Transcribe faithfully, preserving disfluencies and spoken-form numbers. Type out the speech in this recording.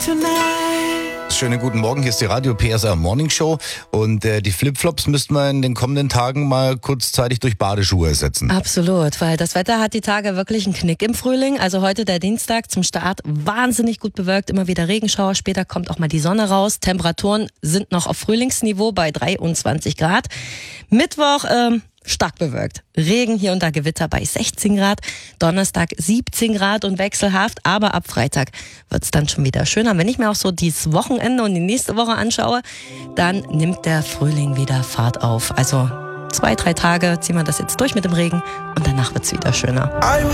Schönen guten Morgen, hier ist die Radio P S R Morning Show und äh, die Flipflops müssten wir in den kommenden Tagen mal kurzzeitig durch Badeschuhe ersetzen. Absolut, weil das Wetter hat die Tage wirklich einen Knick im Frühling. Also heute der Dienstag zum Start wahnsinnig gut bewölkt, immer wieder Regenschauer, später kommt auch mal die Sonne raus. Temperaturen sind noch auf Frühlingsniveau bei dreiundzwanzig Grad. Mittwoch ähm, stark bewölkt. Regen, hier und da Gewitter bei sechzehn Grad. Donnerstag siebzehn Grad und wechselhaft. Aber ab Freitag wird's dann schon wieder schöner. Wenn ich mir auch so dieses Wochenende und die nächste Woche anschaue, dann nimmt der Frühling wieder Fahrt auf. Also zwei, drei Tage ziehen wir das jetzt durch mit dem Regen und danach wird's wieder schöner.